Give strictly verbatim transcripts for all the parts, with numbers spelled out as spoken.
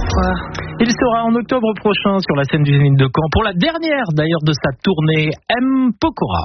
fois. Il sera en octobre prochain sur la scène du Zénith de Caen pour la dernière d'ailleurs de sa tournée M. Pokora.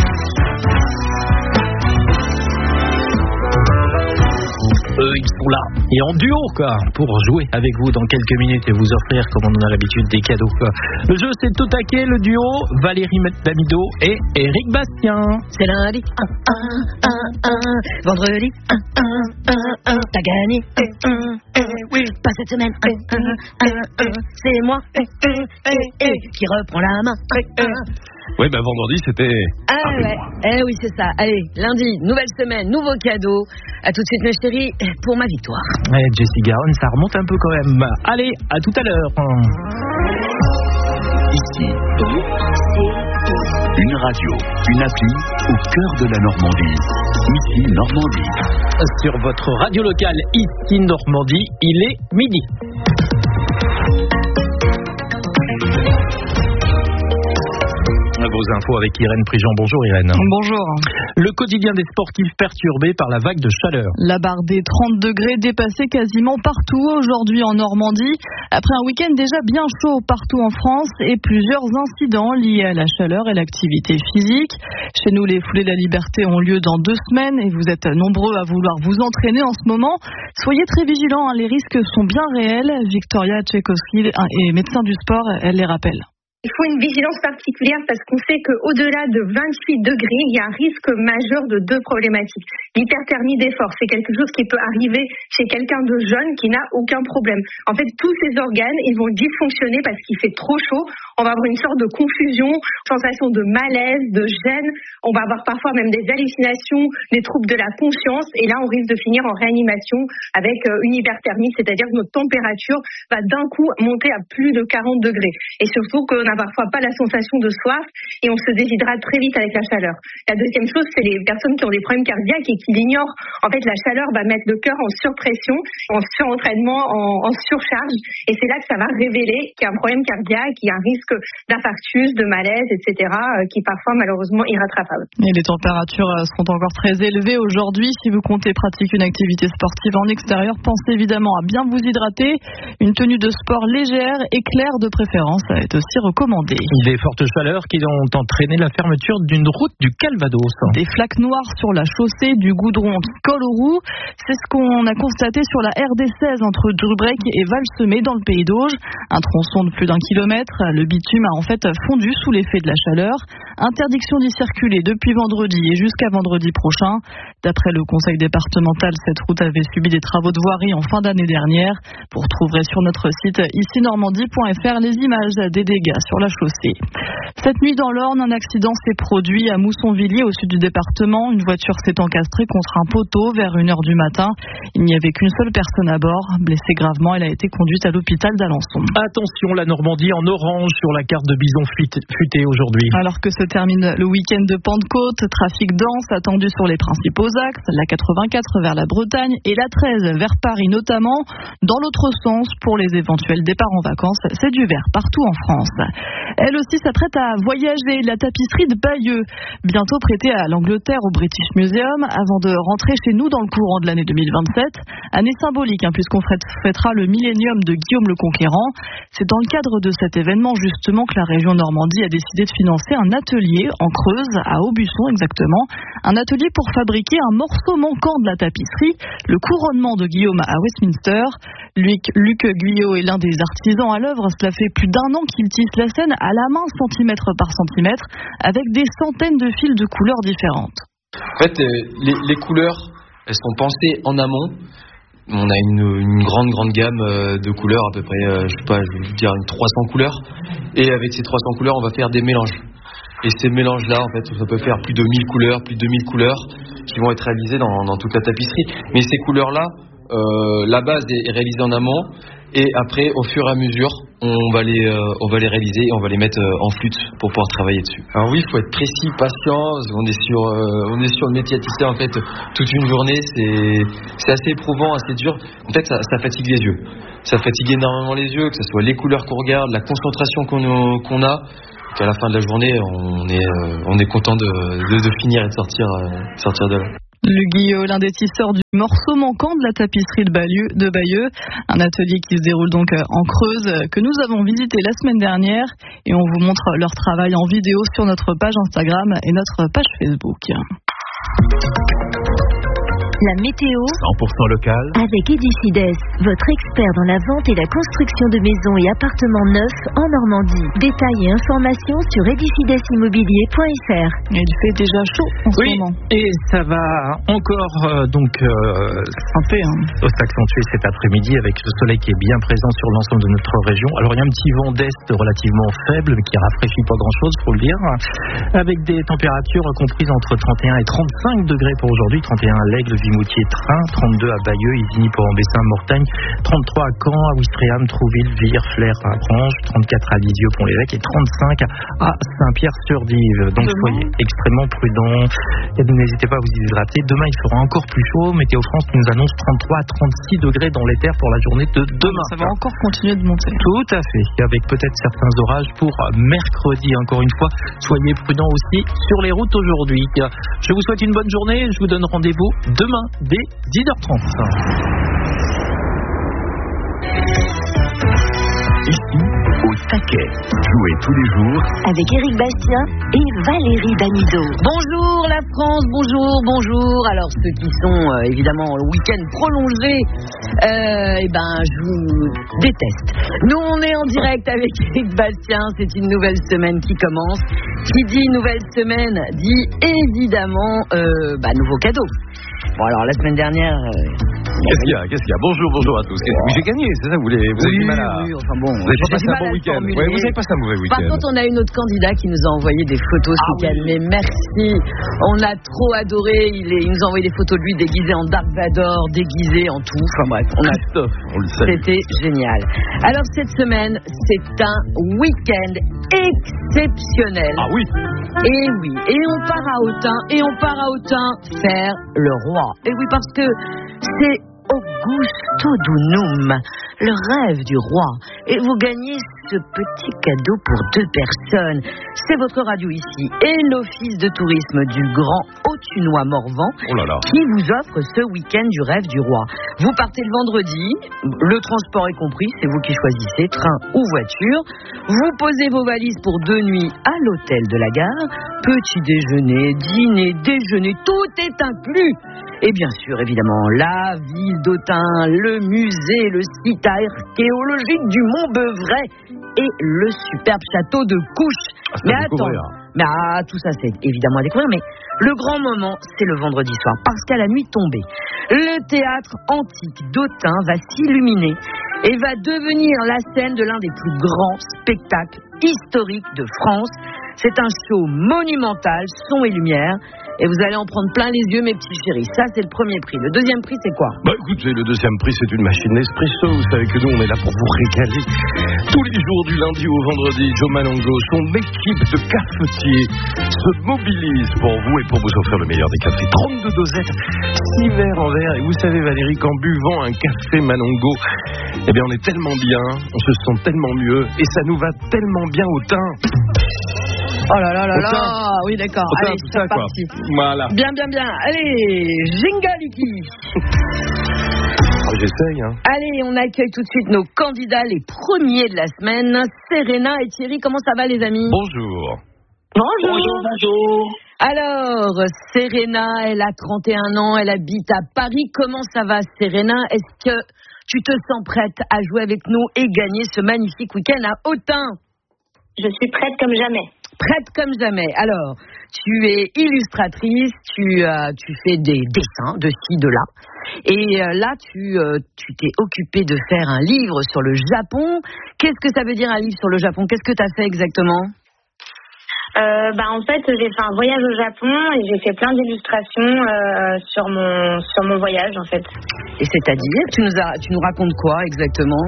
Eux, ils sont là, et en duo, quoi, pour jouer avec vous dans quelques minutes et vous offrir, comme on en a l'habitude, des cadeaux, quoi. Le jeu, c'est tout taquet, le duo, Valérie Damido et Éric Bastien. C'est lundi, un, un, un, un. Vendredi, un, un, un, un. T'as gagné, un, un, un. Oui. Pas cette semaine, un, un, un, un. C'est moi, un, un, un, un. Qui reprend la main, un, un. Oui, ben vendredi, c'était... Ah ouais, eh oui, c'est ça. Allez, lundi, nouvelle semaine, nouveau cadeau. À tout de suite, mes chéris, pour ma victoire. Ouais, Jessie Garonne, ça remonte un peu quand même. Allez, à tout à l'heure. Ici, une radio, une appli au cœur de la Normandie. Ici, Normandie. Sur votre radio locale, ici, Normandie, il est midi. Vos infos avec Irène Prigent. Bonjour Irène. Bonjour. Le quotidien des sportifs perturbé par la vague de chaleur. La barre des trente degrés dépassée quasiment partout aujourd'hui en Normandie. Après un week-end déjà bien chaud partout en France et plusieurs incidents liés à la chaleur et l'activité physique. Chez nous, les foulées de la liberté ont lieu dans deux semaines et vous êtes nombreux à vouloir vous entraîner en ce moment. Soyez très vigilants, hein, les risques sont bien réels. Victoria Tchaikovsky est médecin du sport, elle les rappelle. Il faut une vigilance particulière parce qu'on sait qu'au-delà de vingt-huit degrés, il y a un risque majeur de deux problématiques. L'hyperthermie d'effort, c'est quelque chose qui peut arriver chez quelqu'un de jeune qui n'a aucun problème. En fait, tous ces organes, ils vont dysfonctionner parce qu'il fait trop chaud. On va avoir une sorte de confusion, sensation de malaise, de gêne. On va avoir parfois même des hallucinations, des troubles de la conscience. Et là, on risque de finir en réanimation avec une hyperthermie, c'est-à-dire que notre température va d'un coup monter à plus de quarante degrés. Et surtout qu'on n'a parfois pas la sensation de soif et on se déshydrate très vite avec la chaleur. La deuxième chose, c'est les personnes qui ont des problèmes cardiaques et qui l'ignorent. En fait, la chaleur va mettre le cœur en surpression, en surentraînement, en, en surcharge. Et c'est là que ça va révéler qu'il y a un problème cardiaque, qu'il y a un risque d'infarctus, de malaise, et cetera, qui est parfois malheureusement irrattrapable. Et les températures seront encore très élevées aujourd'hui. Si vous comptez pratiquer une activité sportive en extérieur, pensez évidemment à bien vous hydrater. Une tenue de sport légère et claire de préférence est aussi recommandée. Des fortes chaleurs qui ont entraîné la fermeture d'une route du Calvados. Des flaques noires sur la chaussée, du goudron qui colle aux roues. C'est ce qu'on a constaté sur la R D seize entre Drubrec et Valsemé dans le Pays d'Auge. Un tronçon de plus d'un kilomètre. Le bitume a en fait fondu sous l'effet de la chaleur. Interdiction d'y circuler depuis vendredi et jusqu'à vendredi prochain. D'après le conseil départemental, cette route avait subi des travaux de voirie en fin d'année dernière. Vous retrouverez sur notre site ici normandie point f r les images des dégâts sur la chaussée. Cette nuit dans l'Orne, un accident s'est produit à Mousson-Villiers au sud du département. Une voiture s'est encastrée contre un poteau vers une heure du matin. Il n'y avait qu'une seule personne à bord. Blessée gravement, elle a été conduite à l'hôpital d'Alençon. Attention, la Normandie en orange sur la carte de Bison futé aujourd'hui. Alors que se termine le week-end de Pentecôte, trafic dense attendu sur les principaux axes, la quatre-vingt-quatre vers la Bretagne et la treize vers Paris notamment. Dans l'autre sens, pour les éventuels départs en vacances, c'est du vert partout en France. Elle aussi s'apprête à voyager. La tapisserie de Bayeux, bientôt prêtée à l'Angleterre au British Museum, avant de rentrer chez nous dans le courant de l'année deux mille vingt-sept. Année symbolique, hein, puisqu'on fêtera le millénium de Guillaume le Conquérant. C'est dans le cadre de cet événement justement que la région Normandie a décidé de financer un atelier en Creuse, à Aubusson exactement. Un atelier pour fabriquer un morceau manquant de la tapisserie, le couronnement de Guillaume à Westminster. Luc, Luc Guyot est l'un des artisans à l'œuvre. Cela fait plus d'un an qu'il tisse la scène à la main, centimètre par centimètre, avec des centaines de fils de couleurs différentes. En fait, les, les couleurs, elles sont pensées en amont. On a une, une grande, grande gamme de couleurs, à peu près, je sais pas, je veux dire une trois cents couleurs. Et avec ces trois cents couleurs, on va faire des mélanges. Et ces mélanges-là, en fait, ça peut faire plus de mille couleurs, plus de deux mille couleurs qui vont être réalisées dans, dans toute la tapisserie. Mais ces couleurs-là, euh, la base est réalisée en amont. Et après, au fur et à mesure, on va les, euh, on va les réaliser et on va les mettre euh, en flûte pour pouvoir travailler dessus. Alors oui, il faut être précis, patient. On est sur, euh, on est sur le métier à tisser en fait toute une journée. C'est, c'est assez éprouvant, assez dur. En fait, ça, ça fatigue les yeux. Ça fatigue énormément les yeux, que ce soit les couleurs qu'on regarde, la concentration qu'on, qu'on a. Qu'à la fin de la journée, on est, euh, on est content de, de, de finir et de sortir, euh, sortir de là. Le Guillot, l'un des tisseurs du morceau manquant de la tapisserie de Bayeux, de Bayeux, un atelier qui se déroule donc en Creuse, que nous avons visité la semaine dernière, et on vous montre leur travail en vidéo sur notre page Instagram et notre page Facebook. La météo cent pour cent local avec Edifides, votre expert dans la vente et la construction de maisons et appartements neufs en Normandie. Détails et informations sur edifidesimmobilier point f r. Il fait déjà chaud en ce oui, moment. Et ça va encore euh, donc euh, Santé, hein. s'accentuer cet après-midi avec le soleil qui est bien présent sur l'ensemble de notre région. Alors il y a un petit vent d'est relativement faible mais qui rafraîchit pas grand-chose, faut le dire, avec des températures comprises entre trente et un et trente-cinq degrés pour aujourd'hui. trente et un à L'Aigle, Vimoutier, Train, trente-deux à Bayeux, Isigny, Port-en-Bessin, Mortagne, trente-trois à Caen, à Ouistreham, Trouville, Vire, Flers, à Branche, trente-quatre à Lisieux, Pont-l'Évêque et trente-cinq à Saint-Pierre-sur-Dive. Donc Demain. soyez extrêmement prudents et n'hésitez pas à vous hydrater. Demain il fera encore plus chaud. Météo France nous annonce trente-trois à trente-six degrés dans les terres pour la journée de demain. Ça va encore continuer de monter. Tout à fait, avec peut-être certains orages pour mercredi. Encore une fois, soyez prudents aussi sur les routes aujourd'hui. Je vous souhaite une bonne journée. Je vous donne rendez-vous demain dès dix heures trente. Ici, au taquet. Jouez tous les jours Avec Éric Bastien et Valérie Damido. Bonjour la France, bonjour, bonjour. Alors ceux qui sont euh, évidemment au week-end prolongé, euh, eh ben je vous déteste. Nous on est en direct avec Éric Bastien, c'est une nouvelle semaine qui commence. Qui dit nouvelle semaine dit évidemment euh, bah, nouveau cadeau. Bon alors la semaine dernière... Euh, Qu'est-ce qu'il y a Qu'est-ce qu'il y a Bonjour, bonjour à tous. Oui, j'ai gagné, c'est ça, vous, les, vous avez oui, du mal à... oui, enfin bon, Vous avez pas j'ai passé du un mal bon à le week-end. formuler. Ouais, vous avez passé un mauvais Par week-end. contre, on a une autre candidat qui nous a envoyé des photos ce Ah week-end. oui. Mais merci, on a trop adoré. Il, est, il nous a envoyé des photos de lui déguisé en Dark Vador, déguisé en tout. Enfin bref, on a... Christophe, on le salue. C'était génial. Alors cette semaine, c'est un week-end exceptionnel. Ah oui. Et oui, et on part à Autun, et on part à Autun faire le roi. Et oui, parce que c'est Augusto Dunum, le rêve du roi. Et vous gagnez ce petit cadeau pour deux personnes. C'est votre radio ici et l'office de tourisme du Grand Autunois Morvan Oh là là. qui vous offre ce week-end du rêve du roi. Vous partez le vendredi, le transport est compris, c'est vous qui choisissez, train ou voiture. Vous posez vos valises pour deux nuits à l'hôtel de la gare. Petit déjeuner, dîner, déjeuner, tout est inclus. Et bien sûr, évidemment, la ville d'Autun, le musée, le site archéologique du Mont-Beuvray et le superbe château de Couches. Ah, c'est mais à découvrir. attends, mais ah, tout ça c'est évidemment à découvrir, mais le grand moment, c'est le vendredi soir, parce qu'à la nuit tombée, le théâtre antique d'Autun va s'illuminer et va devenir la scène de l'un des plus grands spectacles historiques de France. C'est un show monumental, son et lumière, et vous allez en prendre plein les yeux, mes petits chéris. Ça, c'est le premier prix. Le deuxième prix, c'est quoi? Bah écoutez, le deuxième prix, c'est une machine Nespresso. Vous savez que nous, on est là pour vous régaler. Tous les jours, du lundi au vendredi, Joe Malongo, son équipe de cafetiers se mobilise pour vous et pour vous offrir le meilleur des cafés. trente-deux dosettes, six verres en verre. Et vous savez, Valérie, qu'en buvant un café Malongo, eh bien, on est tellement bien, on se sent tellement mieux, et ça nous va tellement bien au teint. Oh là là là là. Autant. Oui, d'accord. Autant, Allez, tout c'est ça, quoi. parti. Voilà. Bien, bien, bien. Allez, jingle, Iki. Ah, j'essaye, hein. Allez, on accueille tout de suite nos candidats, les premiers de la semaine. Serena et Thierry, comment ça va, les amis? Bonjour. Bonjour, bonjour. Alors, Serena, elle a trente et un ans, elle habite à Paris. Comment ça va, Serena? Est-ce que tu te sens prête à jouer avec nous et gagner ce magnifique week-end à Autun? Je suis prête comme jamais. Prête comme jamais. Alors, tu es illustratrice, tu, euh, tu fais des dessins de ci, de là. Et euh, là, tu euh, tu t'es occupée de faire un livre sur le Japon. Qu'est-ce que ça veut dire un livre sur le Japon? Qu'est-ce que tu as fait exactement? Euh, bah, en fait, j'ai fait un voyage au Japon et j'ai fait plein d'illustrations euh, sur, mon, sur mon voyage, en fait. Et c'est-à-dire, tu nous, as, tu nous racontes quoi exactement?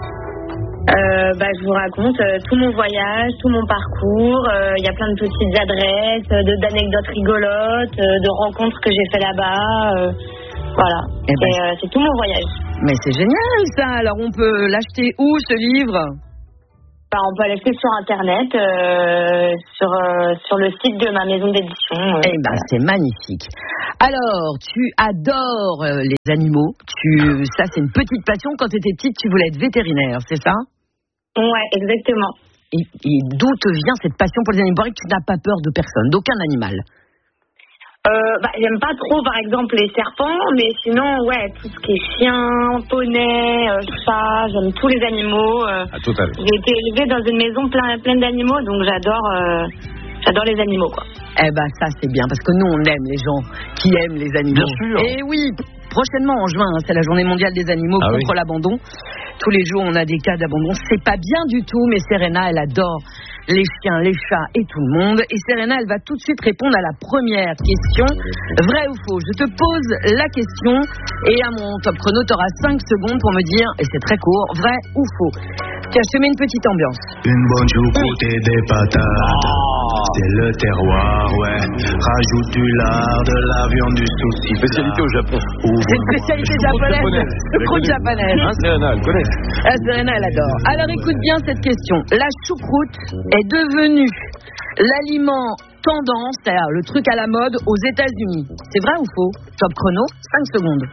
Euh, bah, je vous raconte euh, tout mon voyage, tout mon parcours. Il euh, y a plein de petites adresses, euh, de, d'anecdotes rigolotes, euh, de rencontres que j'ai fait là-bas. Euh, voilà, Eh ben, c'est, euh, c'est tout mon voyage. Mais c'est génial ça. Alors on peut l'acheter où ce livre? Bah, on peut l'acheter sur internet, euh, sur, euh, sur le site de ma maison d'édition. Euh, eh ben, c'est magnifique. Alors, tu adores euh, les animaux. Tu, ça, c'est une petite passion. Quand tu étais petite, tu voulais être vétérinaire, c'est ça? Ouais, exactement. Et, et d'où te vient cette passion pour les animaux? Il paraît que tu n'as pas peur de personne, d'aucun animal. Euh, bah, j'aime pas trop, par exemple, les serpents, mais sinon, ouais, tout ce qui est chien, poney, euh, chat, j'aime tous les animaux. Euh, ah, total. J'ai été élevée dans une maison plein, pleine d'animaux, donc j'adore, euh, j'adore les animaux, quoi. Eh ben, ça, c'est bien, parce que nous, on aime les gens qui aiment les animaux. Bien sûr. Et oui, prochainement, en juin, hein, c'est la journée mondiale des animaux ah, contre oui. l'abandon. Tous les jours, on a des cas d'abandon. C'est pas bien du tout, mais Serena, elle adore les chiens, les chats et tout le monde. Et Serena, elle va tout de suite répondre à la première question. Vrai ou faux? Je te pose la question et à mon top chrono, tu auras cinq secondes pour me dire, et c'est très court, vrai ou faux. Tiens, je te mets une petite ambiance. Une bonne choucroute et des patates, c'est le terroir, ouais. Rajoute du lard, de la viande, du souci. Spécialité au Japon. C'est une spécialité japonaise. Choucroute japonaise. Hein, Serena, elle connaît. Ah, Serena, elle adore. Alors écoute bien cette question. La choucroute est devenue l'aliment tendance, c'est-à-dire le truc à la mode aux États-Unis. C'est vrai ou faux? Top chrono, cinq secondes.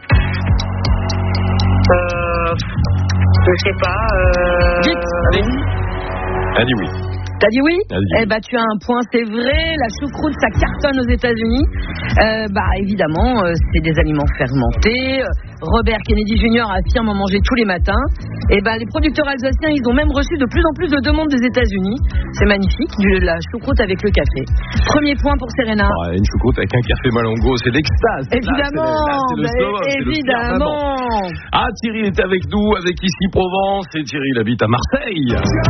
Euh. Je sais pas. Euh... Vite, allez-y. Elle dit oui. T'as dit oui? Eh ben tu as un point, c'est vrai. La choucroute, ça cartonne aux États-Unis. Euh, bah évidemment, euh, c'est des aliments fermentés. Robert Kennedy junior affirme en manger tous les matins. Et ben les producteurs alsaciens, ils ont même reçu de plus en plus de demandes des États-Unis. C'est magnifique, de la choucroute avec le café. Premier point pour Serena. Oh, une choucroute avec un café Malongo, c'est l'extase. Évidemment, là, c'est le, là, c'est le slow, évidemment. C'est ah, Thierry est avec nous, avec Ici Provence. Et Thierry, il habite à Marseille.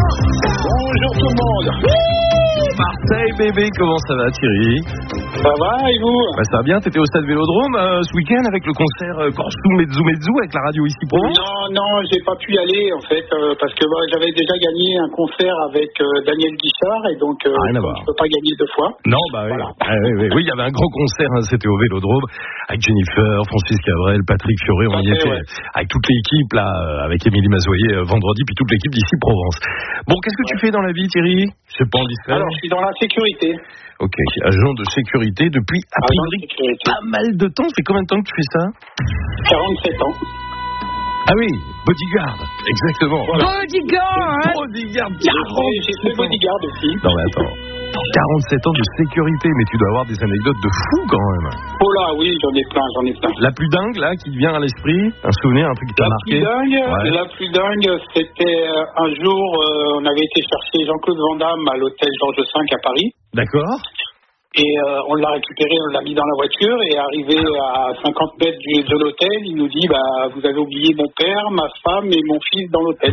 Bonjour tout le monde. Marseille, bébé, comment ça va, Thierry? Ça va, et vous? Bah, ça va bien, t'étais au stade Vélodrome euh, ce week-end avec le concert euh, Korsou Mezzu Mezzu avec la radio Ici Provence? Non, non, j'ai pas pu y aller en fait, euh, parce que bah, j'avais déjà gagné un concert avec euh, Daniel Guichard, et donc euh, ah, je peux pas gagner deux fois. Non, bah voilà. oui. Ah, oui, oui, oui, il y avait un gros concert, hein, c'était au Vélodrome, avec Jennifer, Francis Cabrel, Patrick Fioré, on y était, ouais. Avec toute l'équipe, là, avec Émilie Mazoyer euh, vendredi, puis toute l'équipe d'Ici Provence. Bon, qu'est-ce que ouais. tu fais dans la vie, Thierry? C'est pas indiscret. Alors, je suis dans la sécurité. Ok, agent de sécurité depuis à priori pas mal de temps. C'est combien de temps que tu fais ça? quarante-sept ans. Ah oui, bodyguard, exactement. Voilà. Bodyguard, hein? Bodyguard, j'ai fait bodyguard aussi. Non mais attends, quarante-sept ans de sécurité, mais tu dois avoir des anecdotes de fou quand même. Oh là, oui, j'en ai plein, j'en ai plein. La plus dingue là, qui vient à l'esprit, un souvenir, un truc qui t'a la marqué? Plus dingue, ouais. La plus dingue, c'était euh, un jour, euh, on avait été chercher Jean-Claude Van Damme à l'hôtel Georges cinq à Paris. D'accord. Et euh, on l'a récupéré, on l'a mis dans la voiture, et arrivé à cinquante mètres du, de l'hôtel, il nous dit bah vous avez oublié mon père, ma femme et mon fils dans l'hôtel.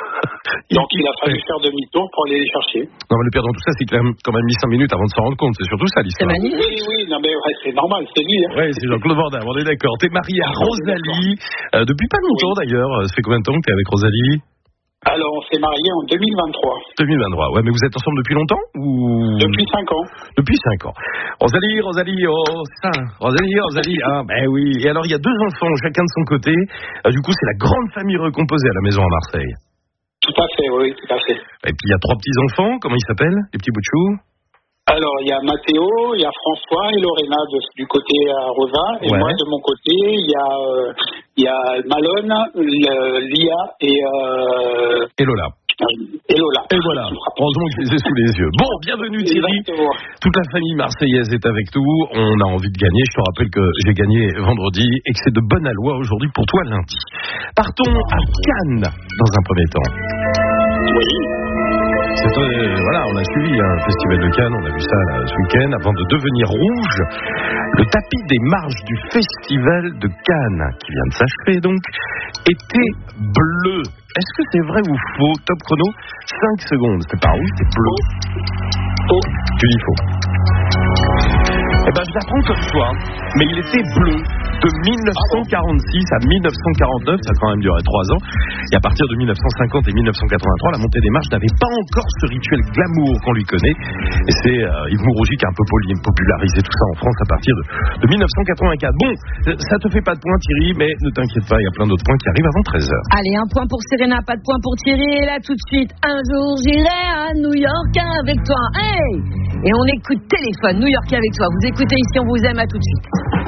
Donc il a fallu ouais. faire demi-tour pour aller les chercher. Non mais le pire dans tout ça, c'est qu'il a quand même mis cinq minutes avant de s'en rendre compte, c'est surtout ça l'histoire. C'est magnifique. Oui, oui, non mais ouais, c'est normal, c'est lui. Hein. Oui, c'est Jean-Claude Van Damme, on est d'accord. T'es marié à Rosalie, euh, depuis pas longtemps oui. d'ailleurs, ça fait combien de temps que t'es avec Rosalie? Alors, on s'est mariés en deux mille vingt-trois. deux mille vingt-trois, ouais, mais vous êtes ensemble depuis longtemps ou... Depuis cinq ans. Depuis cinq ans. Rosalie, Rosalie, oh, ça, Rosalie, Rosalie, ah, ben oui. Et alors, il y a deux enfants, chacun de son côté. Euh, du coup, c'est la grande famille recomposée à la maison à Marseille. Tout à fait, oui, tout à fait. Et puis, il y a trois petits-enfants, comment ils s'appellent, les petits bouts de chou? Alors, il y a Mathéo, il y a François et Lorena de, du côté à Rosa. Et ouais. moi, de mon côté, il y a, euh, il y a Malone, le, Lia et... Euh... Et Lola. Et Lola. Et voilà, heureusement que je les ai sous les yeux. Bon, bienvenue Thierry. Exactement. Toute la famille marseillaise est avec nous. On a envie de gagner. Je te rappelle que j'ai gagné vendredi et que c'est de bonne aloi aujourd'hui pour toi lundi. Partons à Cannes dans un premier temps. Oui. C'est, euh, voilà, on a suivi hein, le festival de Cannes, on a vu ça là, ce week-end. Avant de devenir rouge, le tapis des marches du festival de Cannes, qui vient de s'achever donc, était bleu. Est-ce que c'est vrai ou faux? Top chrono, cinq secondes. C'est pas rouge, c'est bleu. Faux. Tu dis faux. Eh ben, je l'apprends comme toi, mais il était bleu. de dix-neuf cent quarante-six à dix-neuf cent quarante-neuf, ça a quand même duré trois ans. Et à partir de dix-neuf cent cinquante et dix-neuf cent quatre-vingt-trois, la montée des marches n'avait pas encore ce rituel glamour qu'on lui connaît. Et c'est euh, Yves Mourougi qui a un peu popularisé tout ça en France à partir de, de dix-neuf cent quatre-vingt-quatre. Bon, ça te fait pas de point Thierry, mais ne t'inquiète pas, il y a plein d'autres points qui arrivent avant treize heures. Allez, un point pour Serena, pas de point pour Thierry. Et là, tout de suite, un jour j'irai à New York avec toi. Hey! Et on écoute Téléphone, New York avec toi. Vous écoutez ici, on vous aime, à tout de suite.